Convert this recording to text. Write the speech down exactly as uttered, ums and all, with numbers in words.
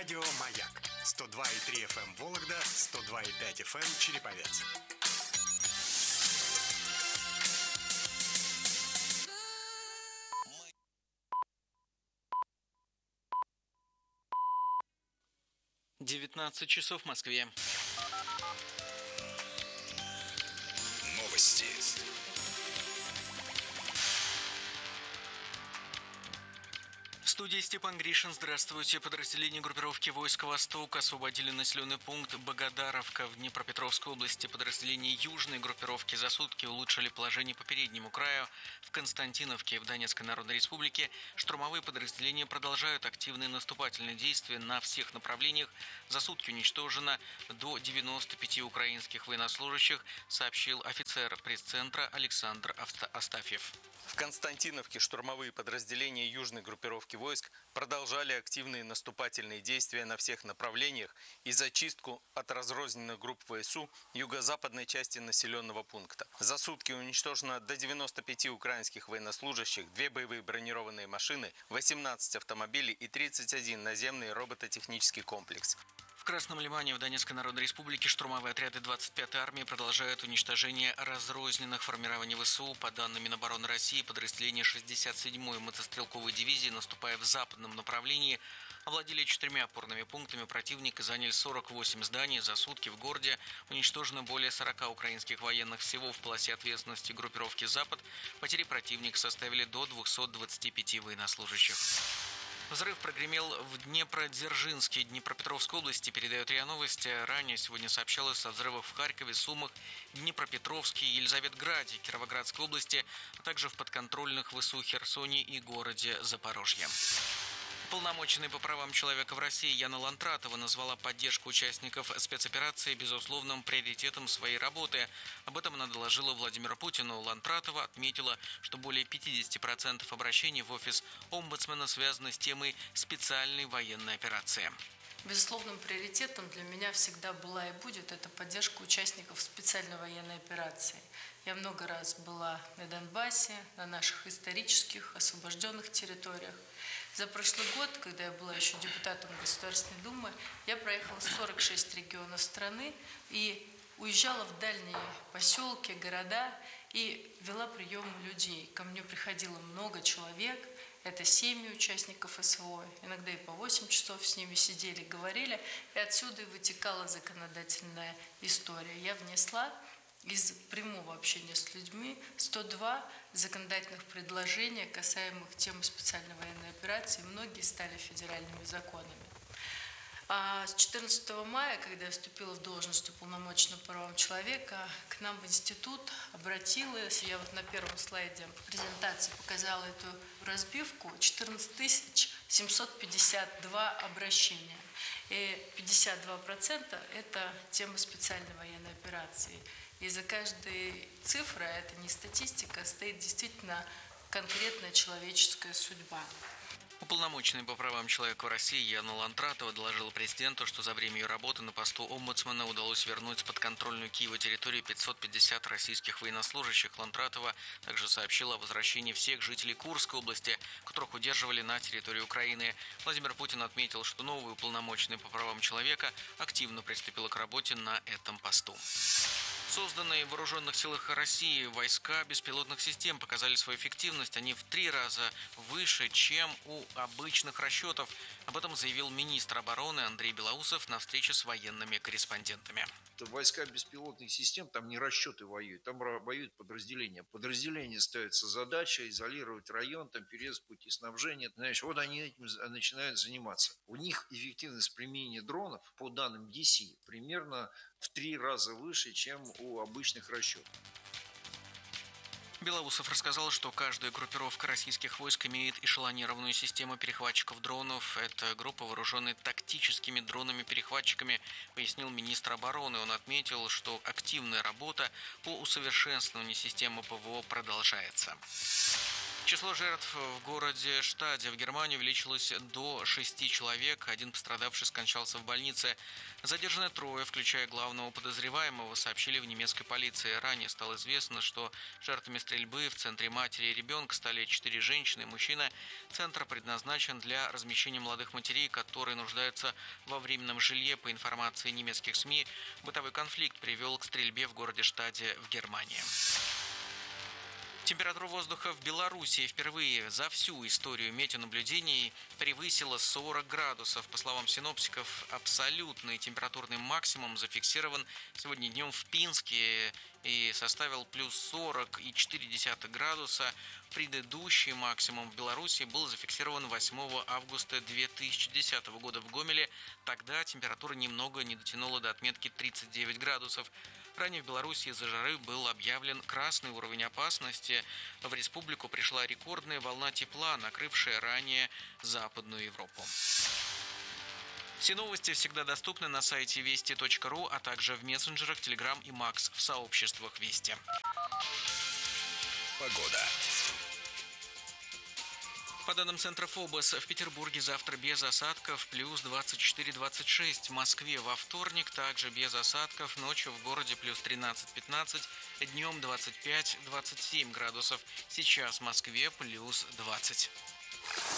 Радио «Маяк» сто два и три эф эм Вологда, сто два и пять эф эм Череповец. девятнадцать часов в Москве. Новости. В студии Степан Гришин. Здравствуйте. Подразделения группировки войск «Восток» освободили населенный пункт Богодаровка в Днепропетровской области. Подразделения южной группировки за сутки улучшили положение по переднему краю. В Константиновке в Донецкой Народной Республике штурмовые подразделения продолжают активные наступательные действия на всех направлениях. За сутки уничтожено до девяноста пяти украинских военнослужащих, сообщил офицер пресс-центра Александр Астафьев. В Константиновке штурмовые подразделения южной группировки войск продолжали активные наступательные действия на всех направлениях и зачистку от разрозненных групп ВСУ юго-западной части населенного пункта. За сутки уничтожено до девяноста пяти украинских военнослужащих, две боевые бронированные машины, восемнадцать автомобилей и тридцать один наземный робототехнический комплекс. В Красном Лимане в Донецкой Народной Республике штурмовые отряды двадцать пятой армии продолжают уничтожение разрозненных формирований ВСУ. По данным Минобороны России, подразделения шестьдесят седьмой мотострелковой дивизии, наступая в западном направлении, овладели четырьмя опорными пунктами противника, заняли сорок восемь зданий. За сутки в городе уничтожено более сорока украинских военных. Всего в полосе ответственности группировки «Запад» потери противника составили до двухсот двадцати пяти военнослужащих. Взрыв прогремел в Днепродзержинске Днепропетровской области, передает РИА Новости. Ранее сегодня сообщалось о взрывах в Харькове, Сумах, Днепропетровске, Елизаветграде, Кировоградской области, а также в подконтрольных ВСУ Херсоне и городе Запорожье. Уполномоченный по правам человека в России Яна Лантратова назвала поддержку участников спецоперации безусловным приоритетом своей работы. Об этом она доложила Владимиру Путину. Лантратова отметила, что более пятьдесят процентов обращений в офис омбудсмена связаны с темой специальной военной операции. Безусловным приоритетом для меня всегда была и будет это поддержка участников специальной военной операции. Я много раз была на Донбассе, на наших исторических освобожденных территориях. За прошлый год, когда я была еще депутатом Государственной Думы, я проехала сорок шесть регионов страны и уезжала в дальние поселки, города и вела приемы людей. Ко мне приходило много человек. Это семьи участников СВО, иногда и по восемь часов с ними сидели, говорили, и отсюда и вытекала законодательная история. Я внесла из прямого общения с людьми сто два законодательных предложения, касаемых темы специальной военной операции, многие стали федеральными законами. А с четырнадцатого мая, когда я вступила в должность уполномоченного по правам человека, к нам в институт обратилась, я вот на первом слайде презентации показала эту разбивку, четырнадцать тысяч семьсот пятьдесят два обращения. И пятьдесят два процента это тема специальной военной операции. И за каждой цифрой, это не статистика, стоит действительно конкретная человеческая судьба. Уполномоченный по правам человека в России Яна Лантратова доложила президенту, что за время ее работы на посту омбудсмена удалось вернуть с подконтрольную Киеву территорию пятьсот пятьдесят российских военнослужащих. Лантратова также сообщила о возвращении всех жителей Курской области, которых удерживали на территории Украины. Владимир Путин отметил, что новый уполномоченный по правам человека активно приступила к работе на этом посту. Созданные в Вооруженных силах России войска беспилотных систем показали свою эффективность. Они в три раза выше, чем у обычных расчетов. Об этом заявил министр обороны Андрей Белоусов на встрече с военными корреспондентами. Войска беспилотных систем, там не расчеты воюют, там воюют подразделения. Подразделения ставится задача изолировать район, там перерез пути снабжения. Знаешь, вот они этим начинают заниматься. У них эффективность применения дронов, по данным ди си, примерно в три раза выше, чем у обычных расчетов. Белоусов рассказал, что каждая группировка российских войск имеет эшелонированную систему перехватчиков дронов. Это группа, вооруженная тактическими дронами-перехватчиками, пояснил министр обороны. Он отметил, что активная работа по усовершенствованию системы ПВО продолжается. Число жертв в городе Штаде в Германии увеличилось до шести человек. Один пострадавший скончался в больнице. Задержаны трое, включая главного подозреваемого, сообщили в немецкой полиции. Ранее стало известно, что жертвами стрельбы в центре матери и ребенка стали четыре женщины и мужчина. Центр предназначен для размещения молодых матерей, которые нуждаются во временном жилье. По информации немецких СМИ, бытовой конфликт привел к стрельбе в городе Штаде в Германии. Температура воздуха в Беларуси впервые за всю историю метеонаблюдений превысила сорок градусов. По словам синоптиков, абсолютный температурный максимум зафиксирован сегодня днем в Пинске и составил плюс сорок и четыре десятых градуса. Предыдущий максимум в Беларуси был зафиксирован восьмого августа две тысячи десятого года в Гомеле. Тогда температура немного не дотянула до отметки тридцать девять градусов. Ранее в Беларуси из-за жары был объявлен красный уровень опасности. В республику пришла рекордная волна тепла, накрывшая ранее Западную Европу. Все новости всегда доступны на сайте вести точка ру, а также в мессенджерах Telegram и Макс в сообществах Вести. Погода. По данным Центра ФОБОС, в Петербурге завтра без осадков, плюс двадцать четыре - двадцать шесть. В Москве во вторник также без осадков, ночью в городе плюс тринадцать - пятнадцать, днем двадцать пять - двадцать семь градусов. Сейчас в Москве плюс двадцать.